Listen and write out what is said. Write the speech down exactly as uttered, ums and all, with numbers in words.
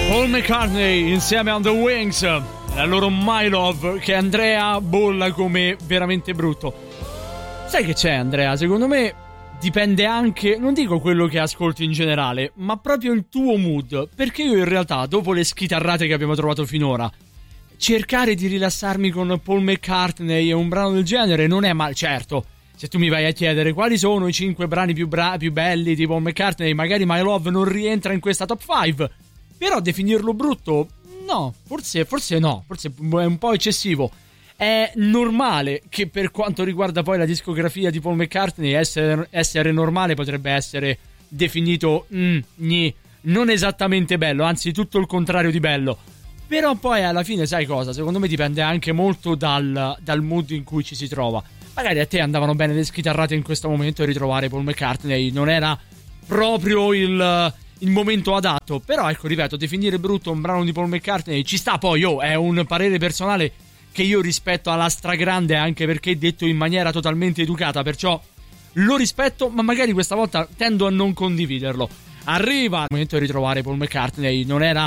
Paul McCartney insieme a The Wings, la loro My Love, che Andrea bolla come veramente brutto. Sai che c'è, Andrea? Secondo me dipende anche, non dico quello che ascolti in generale, ma proprio il tuo mood. Perché io in realtà, dopo le schitarrate che abbiamo trovato finora, cercare di rilassarmi con Paul McCartney e un brano del genere non è male. Certo, se tu mi vai a chiedere quali sono i cinque brani più, bra- più belli di Paul McCartney, magari My Love non rientra in questa top cinque. Però definirlo brutto, no, forse, forse no, forse è un po' eccessivo. È normale che per quanto riguarda poi la discografia di Paul McCartney, essere, essere normale potrebbe essere definito mm, gni, non esattamente bello, anzi tutto il contrario di bello. Però poi alla fine sai cosa? Secondo me dipende anche molto dal, dal mood in cui ci si trova. Magari a te andavano bene le schitarrate in questo momento e ritrovare Paul McCartney non era proprio il... il momento adatto, però ecco, ripeto, definire brutto un brano di Paul McCartney ci sta. Poi oh, è un parere personale che io rispetto alla stragrande, anche perché detto in maniera totalmente educata, perciò lo rispetto, ma magari questa volta tendo a non condividerlo. Arriva il momento di ritrovare Paul McCartney, non era